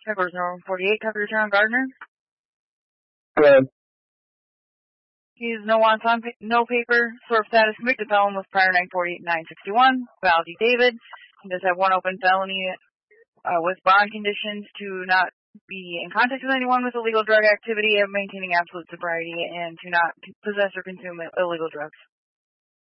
Check order 48, copy return on Gardner. Good. He's no wants on, no paper, sort of status convicted felon with prior 948-961. Val D. David. He does have one open felony with bond conditions to not be in contact with anyone with illegal drug activity and maintaining absolute sobriety and to not possess or consume illegal drugs.